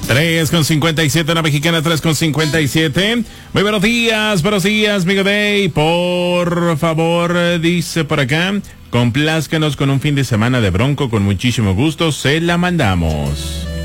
3:57, una mexicana, 3:57. Muy buenos días, Migo Day. Por favor, dice por acá, complázcanos con un fin de semana de Bronco con muchísimo gusto, se la mandamos.